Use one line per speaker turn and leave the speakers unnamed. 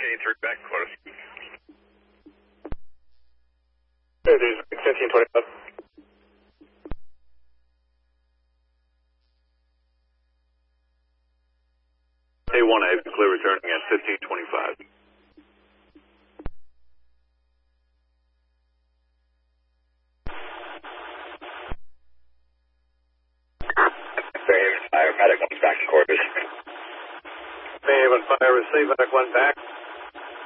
1383 back close.
It is 1525.
A1A, clear returning at 1525.
Fairhaven Fire, medic 1's back to Corpus.
Fairhaven Fire, receive, medic 1 back.